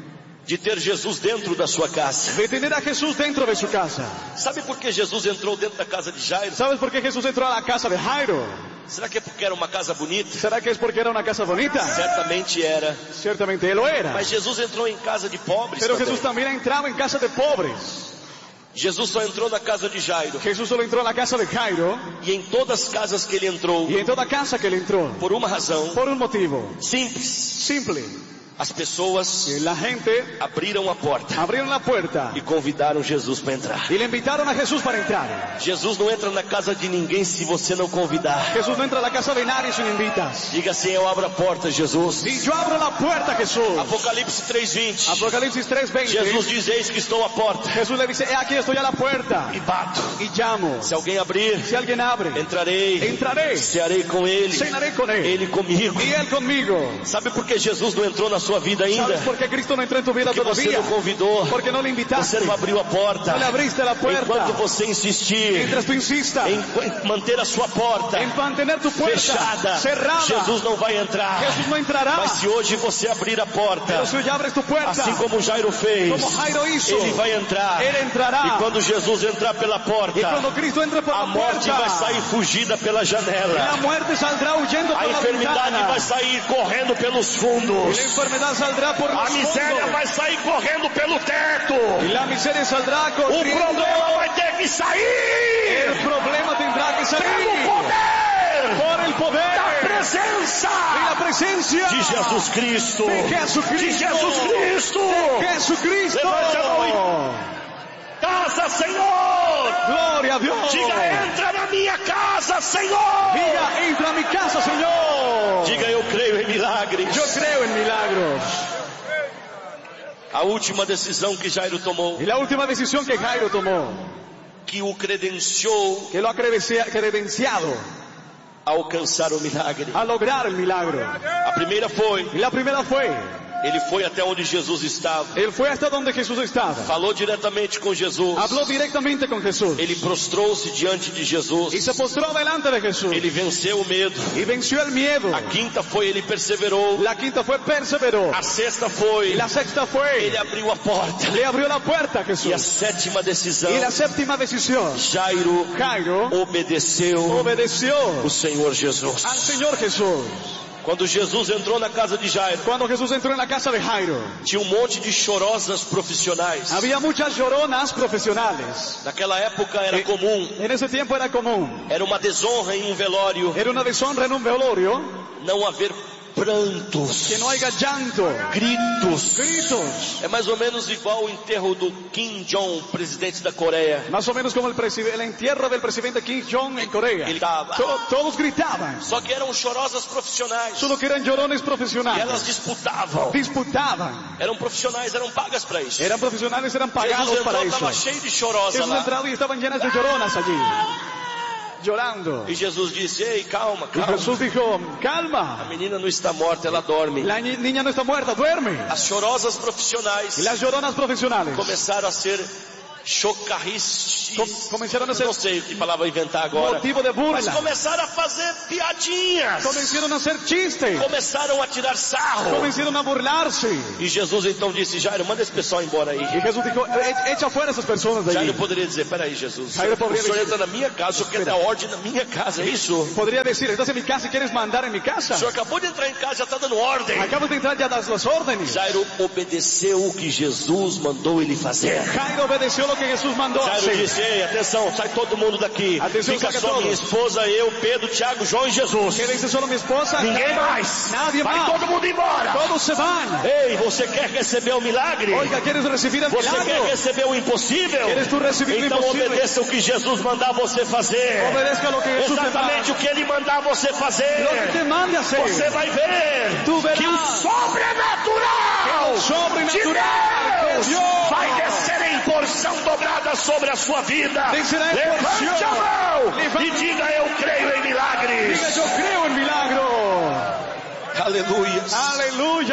de ter Jesus dentro da sua casa. de tener a Jesús dentro de su casa. Sabe por que Jesus entrou dentro da casa de Jairo? ¿Sabes por qué Jesús entró a la casa de Jairo? Será que é porque era uma casa bonita? ¿Será que es porque era una casa bonita? Certamente era. Ciertamente él lo era. Mas Jesus entrou em casa de pobres Pero também. Jesús también entraba en casa de pobres. Jesus só entrou na casa de Jairo. Jesús solo entró a la casa de Jairo. E em todas as casas que ele entrou, Y en toda casa que él entró, por uma razão por un motivo simples, simple, as pessoas que la gente abriram a porta abrieron la puerta e convidaram Jesus para entrar. y le invitaron a Jesús para entrar. Jesus não entra na casa de ninguém se você não convidar. Jesús no entra a la casa de nadie si no invitas. Diga assim: eu abro a porta, Jesus. Y yo abro la puerta, Jesús. Apocalipse 3:20. Apocalipsis 3:20. Jesus diz: eis que estou à porta Jesús le dice, aquí estoy a la puerta e bato. y llamo. Se alguém abrir, Si alguien abre, entrarei, cearei com ele, cenaré con él ele comigo. y él conmigo. Sabe por que Jesus não entrou na sua vida ainda? ¿Sabes por qué Cristo no entró en tu vida Porque você todavía? não convidou, Porque no le invitaste. você não abriu a porta. No le abriste la puerta. Enquanto você insistir Mientras tú insistas em manter a sua porta en mantener tu puerta fechada, cerrada, Jesus não vai entrar. Jesús no entrará. Mas se hoje você abrir a porta, Pero si ya abres tu puerta, assim como Jairo fez, como Jairo hizo, ele vai entrar. él entrará. E quando Jesus entrar pela porta, Y cuando Cristo entre por a la morte puerta, vai sair fugida pela la janela. muerte saldrá huyendo A por la enfermidade ventana. vai sair correndo pelos Y fundos. la enfermedad saldrá por los A miséria fondos. vai sair correndo pelo teto. Y la miseria saldrá O corriendo. problema vai ter que El sair problema tendrá que salir pelo poder por el poder da presença y la presencia de Jesus Cristo. de Jesucristo. De Jesus Cristo. Jesucristo. Levante a mão Casa, Senhor. Gloria a Dios. Diga: entra na minha casa, Senhor. Diga, entra a mi casa, Señor. Diga: eu creio em milagres. Yo creo en milagros. A última decisão que Jairo tomou, Y la última decisión que Jairo tomó, que o credenciou que lo ha credenciado a alcançar o milagre. a lograr el milagro. A primeira foi, Y la primera fue, ele foi até onde Jesus estava. él fue hasta donde Jesús estaba. Falou diretamente com Jesus. Habló directamente con Jesús. Ele prostrou-se diante de Y Jesus. se postró delante de Jesús. Ele venceu o medo. Y venció el miedo. A quinta foi, ele perseverou. La quinta fue perseveró. A sexta foi, Y la sexta fue, ele abriu a porta. le abrió la puerta a E a Jesús. sétima decisão, Y la séptima decisión, Jairo Jairo obedeceu obedeció o Senhor Jesus. al Señor Jesús. Quando Jesus entrou na casa de Jairo, Cuando Jesús entró en la casa de Jairo, tinha monte de chorosas profissionais. había muchas lloronas profesionales. Naquela época era comum, En ese tiempo era común. era uma desonra em velório Era una deshonra en un velorio não haver prantos, que no haya llanto, gritos. gritos. É mais ou menos igual o enterro do Kim Jong, presidente da Coreia. Más o menos como el entierro del presidente Kim Jong en Corea. Ele estava. Todos gritaban, Só que eram chorosas profissionais. solo que eran llorones E elas profesionales. disputavam. Disputaban. Eram profissionais, eram pagas para isso. Eran profesionales, eran pagados Jesus para entrou, eso. estava cheio de chorosa Jesús lá. entraba y estaban llenas de lloronas allí, llorando. E Jesus disse, ei, calma, Y calma. Jesús dijo, A calma, menina não está morta, ela dorme. la niña no está muerta, duerme. As chorosas profissionais Y las lloronas profesionales começaram a ser chocarris. comenzaron a ser Não sei que palavra inventar agora. motivo de Mas burla. começaram a fazer piadinhas. Comenzaron a hacer chistes. Começaram a tirar sarro. Comenzaron a burlarse. E Jesus então disse, Jairo, manda esse pessoal embora aí. Y Jesús dijo, echa fuera a esas personas de Jairo allí. poderia dizer, peraí Jesus, Jairo o poderia senhor dizer- entra na minha casa, o senhor quer dar ordem na minha casa, é isso? Podría decir, estás en mi casa y quieres mandar en mi casa. O senhor acabou de entrar em casa, já está dando ordem. Acabas de entrar, ya das las órdenes. Jairo obedeceu o que Jesus mandou ele fazer. Jairo obedeció lo que Jesús mandó Jairo hacer. disse, ei, atenção, sai todo mundo daqui. Atenção, Fica saca só todos. minha esposa, eu, Pedro, Tiago, João e Jesus. Quédense solo mi esposa. Ninguém Jairo, mais. Nadie Vai más. todo mundo embora. Todos se van. Ei, você quer receber o milagre? Oiga, ¿quieres recibir el Você quer milagro? receber o impossível? ¿Quieres tú recibir lo Então imposible? obedeça o que Jesus mandar você fazer. Obedezca lo que Jesús te Exatamente manda. o que Ele mandar você Lo que te fazer. mande a hacer. Você vai ver Tu verás que o sobrenatural sobrenatural de Deus de Dios vai descer em porção dobrada sobre a sua vida. descerá en Levante porción. a mão Levante. e diga, eu creio em milagres. Diga, yo creo en milagro. Aleluia. Aleluya.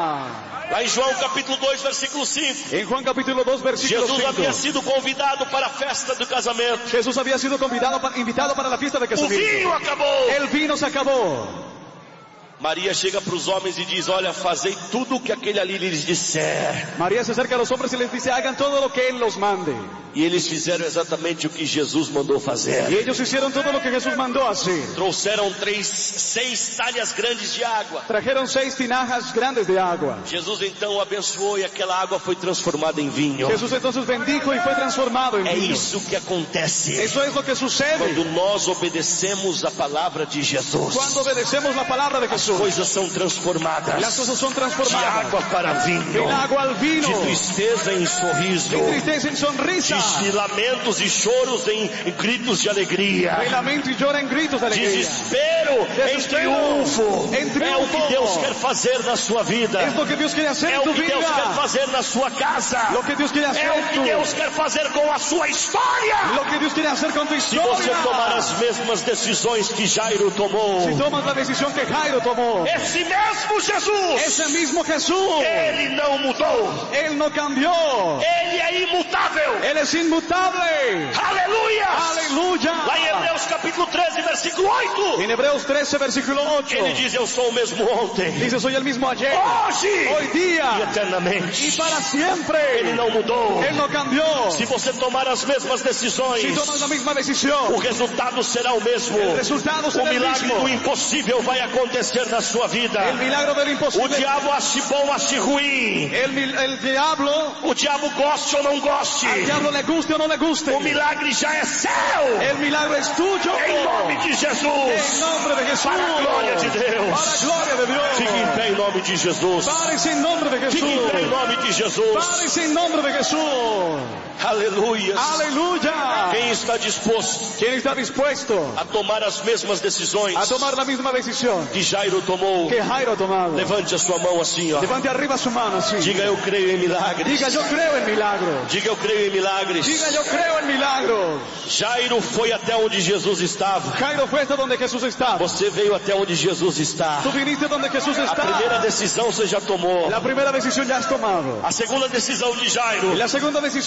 Lá em João capítulo 2, versículo 5. En Juan capítulo 2, versículo Jesus havia 5. sido convidado para a festa do casamento. Jesús había sido invitado para la fiesta de O casamiento. vinho acabou. El vino se acabó. Maria chega para os homens e diz, olha, fazei tudo o que aquele ali lhes disser. María se acerca a los hombres y les dice, hagan todo lo que Él los mande. E eles fizeram exatamente o que Jesus mandou Y fazer. ellos hicieron todo lo que Jesús mandó hacer. Trouxeram 6 talhas grandes de água. Trajeron 6 tinajas grandes de agua. Jesus então abençoou e aquela água foi transformada em vinho. Jesús entonces bendijo y fue transformado en É vino. isso que acontece Eso es lo que sucede quando nós obedecemos a palavra de Jesus. cuando obedecemos la palabra de Jesús. Coisas são transformadas. Las cosas son De transformadas. água para vinho. El agua al vino. De tristeza em sorriso. De tristeza en sonrisa. De lamentos e choros em gritos de alegria. De lamento y llora en gritos de alegría. Desespero em Desespero triunfo. em triunfo. É o que Deus quer fazer na sua vida. Es lo que Dios quiere hacer É en o tu que Deus quer vida. fazer na sua casa. Lo que Dios quiere hacer É o en que tu Deus quer fazer com a sua história. Lo que Dios quiere hacer con tu Se você historia. tomar as mesmas decisões que Jairo tomou, Si tomas la decisión que Jairo tomó. esse mesmo Jesus, Ese mismo Jesús. ele não mudou. Él no cambió. Ele é imutável. Él es inmutable. Aleluia! Aleluya. Lá em Hebreus capítulo 13, versículo 8. En Hebreos 13, versículo 8. Ele diz, eu sou o mesmo ontem, Dice, soy el mismo ayer, hoje hoy e día eternamente. y para siempre. Ele não mudou. Él no cambió. Se você tomar as mesmas decisões, Si tomas la misma o decisión, resultado será o mesmo. el resultado O será el milagre mismo. do impossível vai acontecer na sua vida. El milagro del O imposible. diabo ache bom, ache ruim. El diablo, O diabo goste ou não goste. al diablo le guste o no le guste. O milagre já é seu. El milagro es tuyo. Em nome de En Jesus. nombre de Jesús. Para a glória de Deus. Para la gloria de Dios. Fique em pé em nome de Jesus. Pare-se en nombre de Fique em pé em Jesús. nome de Jesus. Pare-se en nombre de Jesús. Aleluia. Aleluya. Quem está disposto ¿Quién está dispuesto a tomar as mesmas decisões a tomar la misma decisión que Jairo tomou? que Jairo ha tomado? Levante a sua mão assim, ó. Levante arriba su mano así. Diga, eu creio em milagres. Diga, yo creo en milagros. Diga, eu creio em milagres. Diga, yo creo en milagros. Jairo foi até onde Jesus estava. Jairo fue hasta donde Jesús estaba. Você veio até onde Jesus está. Tú viniste donde Jesús A está. primeira decisão você já tomou. La primera decisión ya has tomado. A segunda decisão de Jairo. La segunda decisión de Fale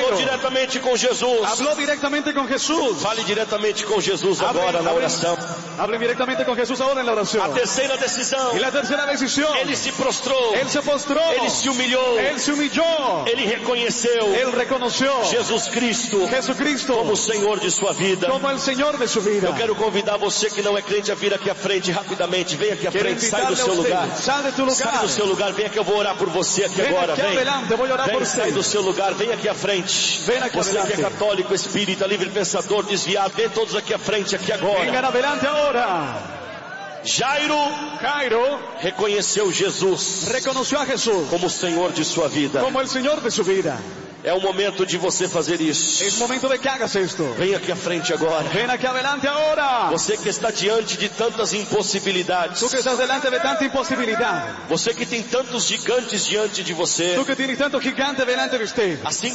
falou diretamente com Jesus. Habló directamente con Jesús. Fale diretamente com Jesus agora na oração. Hable directamente con Jesús ahora en la oración. A terceira decisão. Y la tercera decisión. Ele se prostrou. Él se postró. Ele se humilhou. Él se humilló. Ele reconheceu. Él reconoció Jesus Cristo Jesucristo como o Senhor de sua vida. como el Señor de su vida. Eu quero convidar você que não é crente a vir aqui à frente rapidamente. Vem aqui à Quiero frente, sai do invitarle a seu usted. lugar. Sal de tu lugar. Sai do seu lugar, vem aqui, eu vou orar por você aqui Ven agora. aquí Vem, adelante, voy a orar por vem, usted. sai do seu lugar, vem aqui à frente. Ven aqui Você que é adelante. católico, espírita, livre pensador, desviado, vem todos aqui à frente, aqui agora. Vengan adelante ahora. Jairo Jairo reconheceu Jesus reconoció a Jesús como o Senhor de sua vida. como el Señor de su vida. É o momento de você fazer isso. Es momento de que hagas esto. Vem aqui à frente agora. Ven aquí adelante ahora. Você que está diante de tantas impossibilidades. Tú que estás delante de tanta imposibilidad. Você que tem tantos gigantes diante de você. Tú que tienes tanto gigante delante de usted. Assim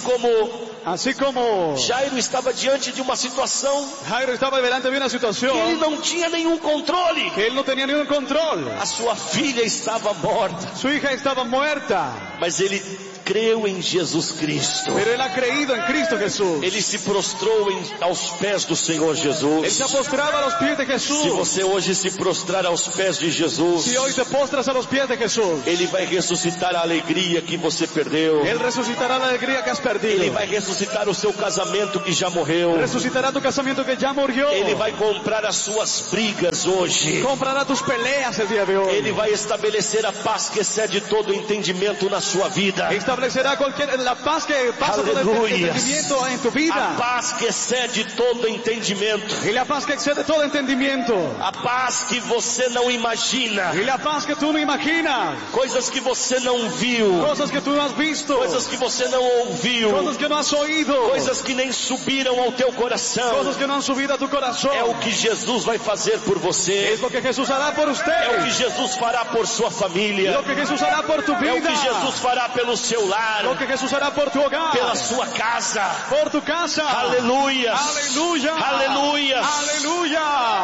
como Jairo estaba diante de uma situação Jairo estaba delante de una que ele situación não tinha nenhum controle. que él no tenía ningún control. A sua filha estava morta, Su hija estaba muerta, mas ele creu em Jesus Cristo. pero él ha creído en Cristo Jesús. Ele se prostrou aos pés do Senhor Él Jesus. se ha postrado a los pies de Se Jesús. você hoje se prostrar aos pés de Jesus, Si hoy te postras a los pies de Jesús, Ele vai ressuscitar a alegria que você perdeu. Él resucitará la alegría que has perdido. Ele vai ressuscitar o seu casamento que já morreu. Resucitará tu casamiento que ya murió. Ele vai comprar as suas brigas hoje. Comprará tus peleas el día de hoy. Ele vai estabelecer a paz que excede todo entendimento na sua vida. Establecerá la paz que pasa todo el Aleluya. entendimiento en tu A vida. paz que excede todo entendimento. Y la paz que excede todo entendimiento. A paz que você não imagina. Y la paz que tú no imaginas. Coisas que você não viu. Cosas que tú no has visto. Coisas que você não ouviu. Cosas que no has oído. Coisas que nem subiram ao teu coração. Cosas que no han subido a tu corazón. É o que Jesus vai fazer por você. Es lo que Jesús hará por usted. É o que Jesus fará por sua família. Lo que Jesús hará por tu É o vida. que Jesus fará pelo seu lar. Lo que Jesús hará por tu hogar. Pela sua casa. Por tu casa. Aleluias. Aleluya. Aleluias. Aleluya.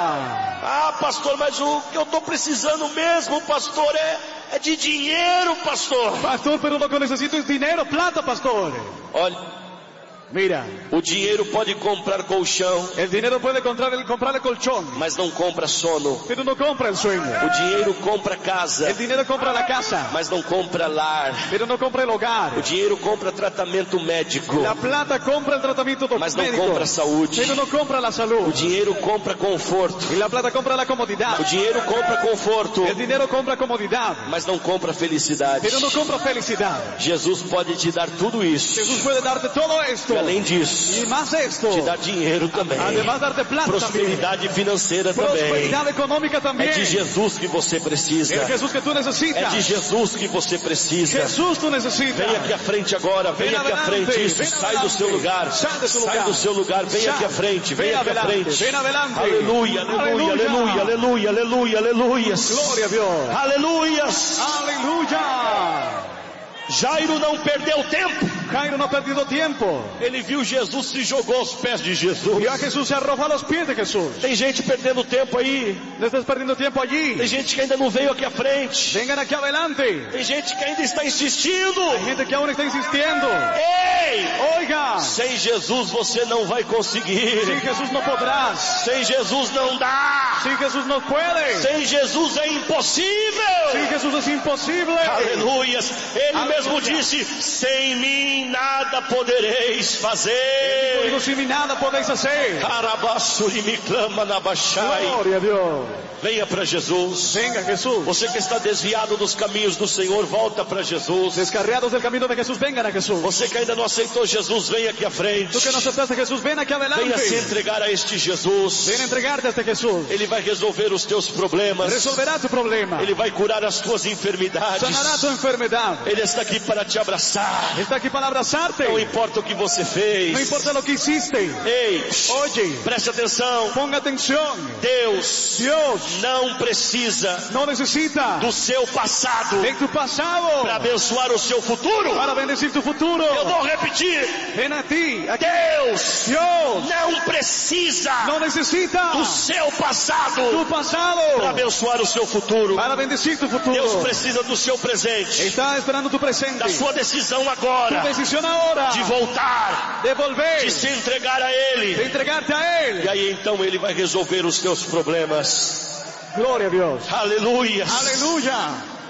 Ah, pastor, mas o que eu estou precisando mesmo, pastor, é de dinheiro, pastor. Pastor, pero lo que necesito es dinero, plata, pastor. Olha, Mira, o dinheiro pode comprar colchão, el dinero puede comprar el colchón, mas não compra sono. pero no compra el sueño. O dinheiro compra casa, El dinero compra la casa, mas não compra lar. pero no compra el hogar. O dinheiro compra tratamento médico, La plata compra el tratamiento mas não médico, compra saúde. pero no compra la O salud. dinheiro compra conforto. Y la plata compra la comodidad. O dinheiro compra conforto, El dinero compra comodidad, mas não compra felicidade. pero no compra felicidad. Jesus pode te dar tudo isso. Jesús puede darte todo esto E além disso, y más esto. te dar dinheiro também. Además darte plata también. Prosperidade financeira também. Prosperidad económica É también. de Jesus que você precisa. El Jesús que tú É necesitas. de Jesus que você precisa. Jesús tú necesitas. Vem aqui à frente agora, vem Vem aqui à adelante, frente. Isso, vem sai do adelante. seu lugar. Sai do seu Sai lugar. do seu lugar, vem Sai. aqui à frente, vem Vem aqui à adelante, frente. vem adelante. Aleluia, aleluia, aleluia, aleluia, aleluia, aleluia. Gloria a Dios. Aleluias. Aleluya. Jairo não perdeu tempo. Jairo no ha perdido tiempo. Ele viu Jesus, se jogou aos pés de Jesus. Vio a Jesús, se arrojó a los pies de Jesús. Tem gente perdendo tempo aí. No estás perdiendo tiempo Tem allí. gente que ainda não veio aqui à frente. Vengan aquí adelante. Tem gente que ainda está insistindo. Hay gente que aún está insistiendo. Ei! Oiga, Sem Jesus você não vai conseguir. sin Jesús no podrás. Sem Jesus não dá. Sin Jesús no puedes. Sem Jesus é impossível. Sin Jesús es imposible. Aleluias. Ele Aleluia. mesmo disse: sem mim nada podereis fazer. Digo, sin mí nada podéis hacer. Carabassuri me clama na baixai. Gloria a Dios. Venha para Jesus. Venga Jesús. Você que está desviado dos caminhos do Senhor, volta para Jesus. Descarriados del camino de Jesús, vengan a Jesús. Você que ainda não aceitou Jesus, venha aqui à frente. Tú que no aceptaste a Jesús, ven aquí Venha se adelante. entregar a este Jesus. Ven a entregarte a este Jesús. Ele vai resolver os teus problemas. Resolverá tu problema. Ele vai curar as tuas enfermidades. Sanará tu enfermedad. Ele está aqui para te abraçar. Está aquí para abrazarte. Não importa o que você fez. No importa lo que hiciste. Ei, Oye, preste atenção. ponga atención. Deus Dios não precisa no necesita do seu passado de tu pasado para abençoar o seu futuro. para bendecir tu futuro. Eu vou repetir. Ven a ti. Aquí. Deus Dios não precisa no necesita do seu passado passado para abençoar o seu futuro. para bendecir tu futuro. Deus precisa do seu presente, Está esperando tu presente, da sua decisão tu agora, decisión ahora, de voltar, de volver, de se entregar a de Ele. entregarte a Él. E aí então Ele vai resolver os teus problemas. Gloria a Dios. Aleluia. Aleluya.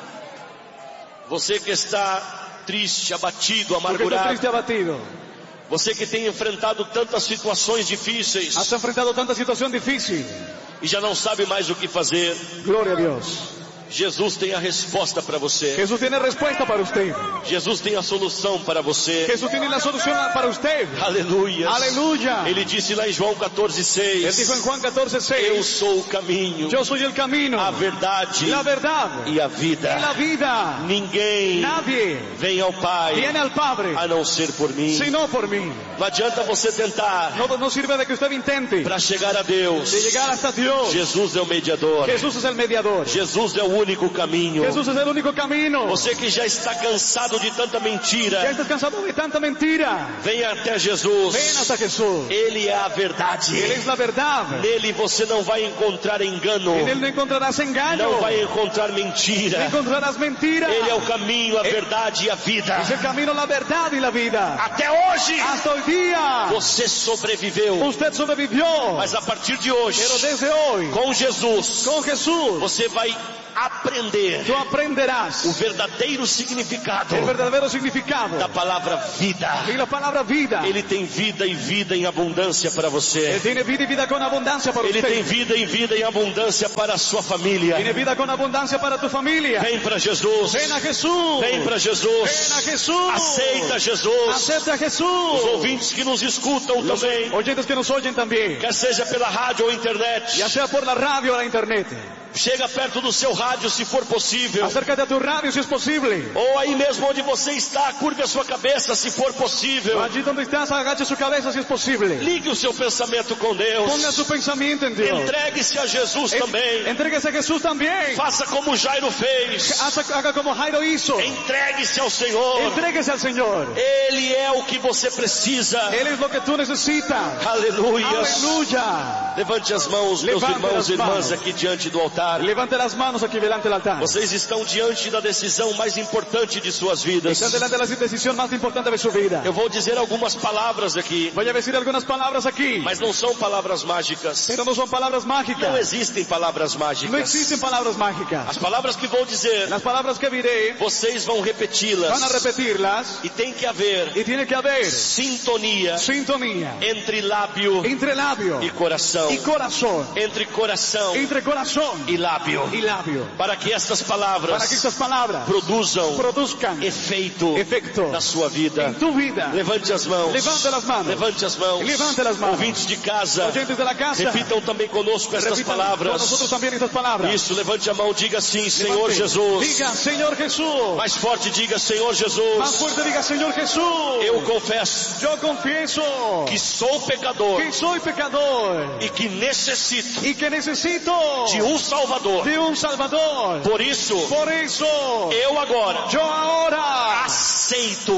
Você que está triste, abatido, Porque estás amargurado, triste, abatido. você que tem enfrentado tantas situações difíceis Has enfrentado tanta situación difícil. e já não sabe mais o que fazer, Gloria a Dios. Jesus tem a resposta para você. Jesús tiene respuesta para usted. Jesus tem a solução para você. Jesús tiene la solución para usted. Aleluia. Aleluya. Ele disse lá em João Él dijo 14:6, en Juan 14:6, eu sou o caminho, yo soy el camino, a verdade la verdad e a vida. y la vida. Ninguém Nadie vem ao Pai viene al Padre a não ser por mim. sino por mí. Não adianta você tentar No sirve de que usted intente para chegar a Deus. de llegar hasta Dios. Jesus é o mediador. Jesús es el mediador. Jesus é o único caminho. Jesús es el único camino. Você que já está cansado de tanta Ya mentira, estás cansado de tanta mentira. venha até Ven Jesus. hasta Jesús. Ele é a verdade. Él es la verdad. Nele você não vai encontrar engano, En Él no encontrarás engaño. não vai encontrar No mentira. encontrarás mentira. Ele é o caminho, a verdade e a vida. Es el camino, la verdad y la vida. Até hoje Hasta hoy día você sobreviveu, usted sobrevivió. mas a partir de hoje, Pero desde hoy, com Jesus, con Jesús, você vai aprender tú aprenderás o verdadeiro significado el verdadero significado da palavra vida. y la palabra vida. Ele tem vida e vida em abundância para você. Él tiene vida y vida con abundancia para Ele usted. tem vida e vida em abundância para a sua família. Tiene vida con abundancia para tu familia. Vem para Jesus. Ven a Jesús. Vem para Jesus. Ven a Jesús. Aceita Jesus. Acepta a Os Jesús. ouvintes que nos escutam Los também, oyentes que nos oyen también, quer seja pela rádio ou internet, ya sea por la radio o la internet. chega perto do seu rádio se for possível, Acércate a tu radio si es posible. ou aí mesmo onde você está, curve a sua cabeça se for possível. Allí donde estás, agache su cabeza si es posible. Ligue o seu pensamento com Deus. Ponga su pensamiento en Dios. Entregue-se a Jesus também. Entréguese a Jesús también. Faça como Jairo fez. Haga como Jairo hizo. Entregue-se ao Senhor. Entréguese al Señor. Ele é o que você precisa. Él es lo que tú necesitas. Aleluia. Aleluya. Levante as mãos, meus Levante irmãos as e irmãs mãos. aqui diante do altar. Levante las manos aquí delante del altar. Vocês estão diante da decisão mais importante de suas vidas. Están delante de la decisión más importante de su vida. Eu vou dizer algumas palavras aqui, Voy a decir algunas palabras aquí, mas não são palavras mágicas. pero no son palabras Não mágicas. existem palavras No mágicas. existen palabras mágicas. As palavras que vou dizer, Las palabras que diré vocês vão repeti-las. van a repetirlas E tem que haver y tiene que haber sintonia sintonía entre lábio entre labio e coração. y corazón, Entre coração entre corazón e lábio. y labio, Para que estas para que palavras estas palabras produzam efeito na sua vida. en tu vida. Levante as mãos. Levante las manos. Levante as mãos. Levante las manos. Ouvintes de casa, Oyentes de la casa, repitam também conosco estas repitan palavras. con nosotros también estas palabras. Isso, levante a mão, diga assim, Senhor Levante. Jesus. Diga, Señor Jesús. Mais forte, diga, Senhor Más Jesus. fuerte diga, Señor Jesús. Eu confesso Yo confieso que sou pecador que soy pecador e que necessito y que necesito de um Salvador. de un Salvador. Por isso, Por eso, eu agora yo ahora aceito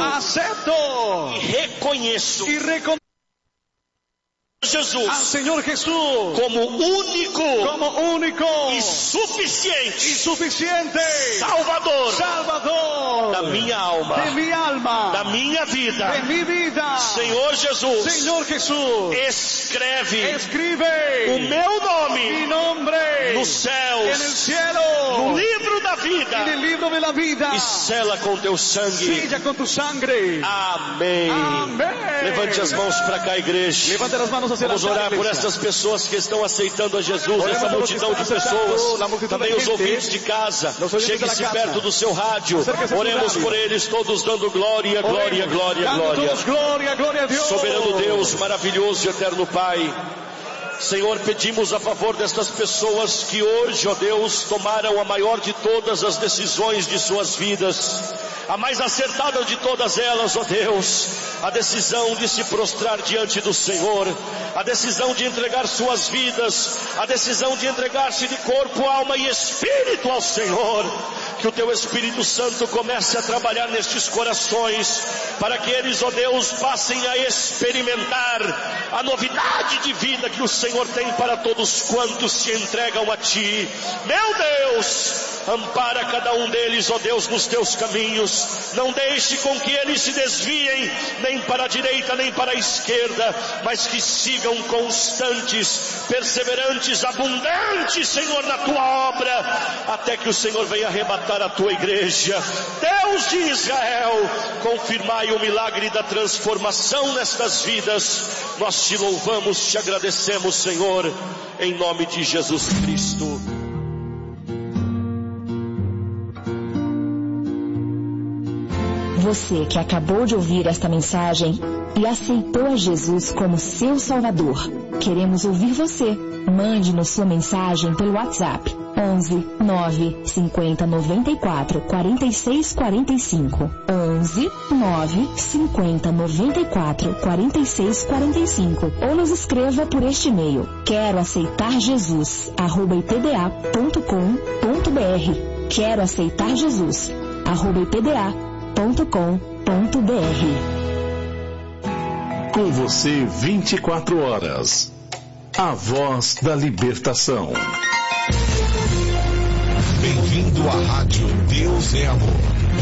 acepto e reconheço y reconozco al Jesus Señor Jesús como único como único e y suficiente suficiente Salvador Salvador da minha alma, de mi alma, da minha vida. de mi vida. Senhor Jesus, Señor Jesús, escreve o escribe meu mi nome nombre nos en el céus, cielo, no livro da en vida, el libro de la vida. e sela com teu sangue. Sella con tu sangre. Amém. Amém. Levante as mãos para cá, igreja. Levante las manos hacia la Vamos orar por iglesia. essas pessoas que estão aceitando a Jesus, Oremos essa por los que multidão de están aceitando, pessoas, la multitud também de os gente, ouvintes de casa. los oyentes Chegue-se de la casa. perto do seu rádio. Acérquese a su Oremos rádio. por eles, todos dando glória, glória, Oremos. glória, Dando glória. todos gloria, gloria a Dios. Soberano Deus, maravilhoso e eterno Pai. Senhor, pedimos a favor destas pessoas que hoje, ó Deus, tomaram a maior de todas as decisões de suas vidas. a mais acertada de todas elas, ó Deus, a decisão de se prostrar diante do Senhor, a decisão de entregar suas vidas, a decisão de entregar-se de corpo, alma e espírito ao Senhor. Que o teu Espírito Santo comece a trabalhar nestes corações, para que eles, ó Deus, passem a experimentar a novidade de vida que o Senhor tem para todos quantos se entregam a Ti. Meu Deus, ampara cada um deles, ó Deus, nos teus caminhos. Não deixe com que eles se desviem, nem para a direita, nem para a esquerda, mas que sigam constantes, perseverantes, abundantes, Senhor, na tua obra, até que o Senhor venha arrebatar a tua igreja. Deus de Israel, confirmai o milagre da transformação nestas vidas. Nós te louvamos, te agradecemos, Senhor, em nome de Jesus Cristo. Você que acabou de ouvir esta mensagem e aceitou a Jesus como seu Salvador, queremos ouvir você. Mande-nos sua mensagem pelo WhatsApp 11 9 50 94 46 45, 11 9 50 94 46 45, ou nos escreva por este e-mail: quero aceitar Jesus @ipda.com.br, quero aceitar Jesus @ipda.com.br. Com você 24 horas. A voz da libertação. Bem-vindo à Rádio Deus é Amor.